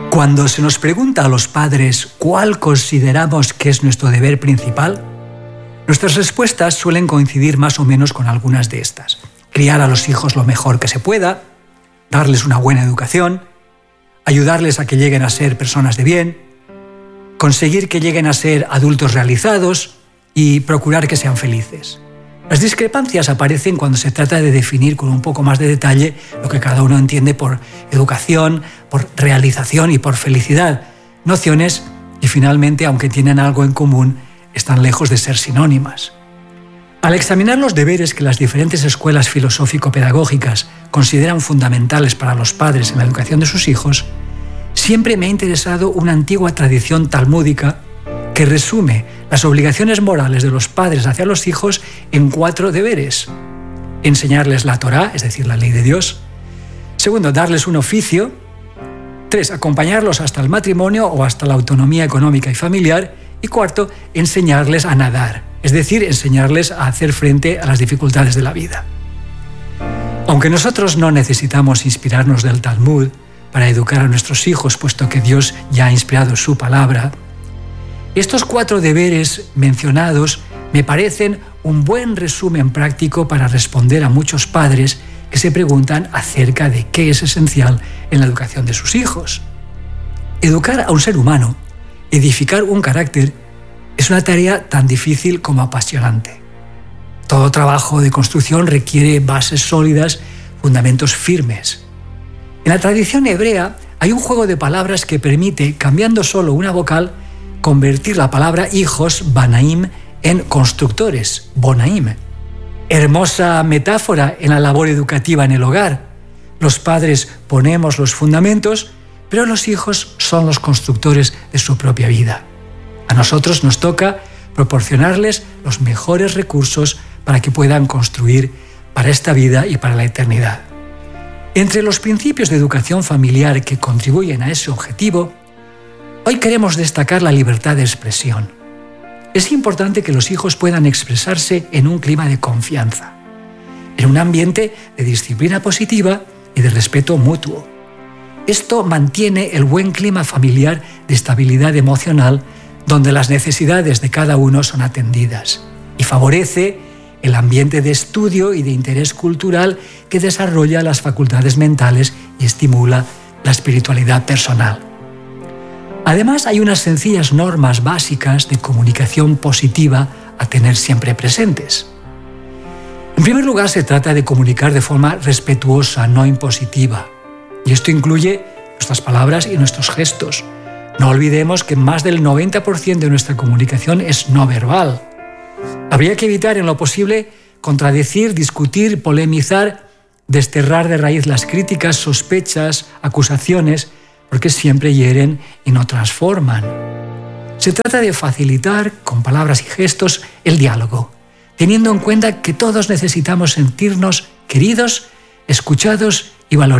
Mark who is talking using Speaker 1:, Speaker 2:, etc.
Speaker 1: Cuando se nos pregunta a los padres cuál consideramos que es nuestro deber principal, nuestras respuestas suelen coincidir más o menos con algunas de estas. Criar a los hijos lo mejor que se pueda, darles una buena educación, ayudarles a que lleguen a ser personas de bien, conseguir que lleguen a ser adultos realizados y procurar que sean felices. Las discrepancias aparecen cuando se trata de definir con un poco más de detalle lo que cada uno entiende por educación, por realización y por felicidad. Nociones que finalmente, aunque tienen algo en común, están lejos de ser sinónimas. Al examinar los deberes que las diferentes escuelas filosófico-pedagógicas consideran fundamentales para los padres en la educación de sus hijos, siempre me ha interesado una antigua tradición talmúdica que resume las obligaciones morales de los padres hacia los hijos en 4 deberes. Enseñarles la Torá, es decir, la ley de Dios. Segundo, darles un oficio. 3, acompañarlos hasta el matrimonio o hasta la autonomía económica y familiar. Y 4, enseñarles a nadar, es decir, enseñarles a hacer frente a las dificultades de la vida. Aunque nosotros no necesitamos inspirarnos del Talmud para educar a nuestros hijos, puesto que Dios ya ha inspirado su palabra, estos 4 deberes mencionados me parecen un buen resumen práctico para responder a muchos padres que se preguntan acerca de qué es esencial en la educación de sus hijos. Educar a un ser humano, edificar un carácter, es una tarea tan difícil como apasionante. Todo trabajo de construcción requiere bases sólidas, fundamentos firmes. En la tradición hebrea hay un juego de palabras que permite, cambiando solo una vocal, convertir la palabra hijos, banaim, en constructores, bonaim. Hermosa metáfora en la labor educativa en el hogar. Los padres ponemos los fundamentos, pero los hijos son los constructores de su propia vida. A nosotros nos toca proporcionarles los mejores recursos para que puedan construir para esta vida y para la eternidad. Entre los principios de educación familiar que contribuyen a ese objetivo, hoy queremos destacar la libertad de expresión. Es importante que los hijos puedan expresarse en un clima de confianza, en un ambiente de disciplina positiva y de respeto mutuo. Esto mantiene el buen clima familiar de estabilidad emocional, donde las necesidades de cada uno son atendidas, y favorece el ambiente de estudio y de interés cultural que desarrolla las facultades mentales y estimula la espiritualidad personal. Además, hay unas sencillas normas básicas de comunicación positiva a tener siempre presentes. En primer lugar, se trata de comunicar de forma respetuosa, no impositiva. Y esto incluye nuestras palabras y nuestros gestos. No olvidemos que más del 90% de nuestra comunicación es no verbal. Habría que evitar en lo posible contradecir, discutir, polemizar, desterrar de raíz las críticas, sospechas, acusaciones, porque siempre hieren y no transforman. Se trata de facilitar, con palabras y gestos, el diálogo, teniendo en cuenta que todos necesitamos sentirnos queridos, escuchados y valorados.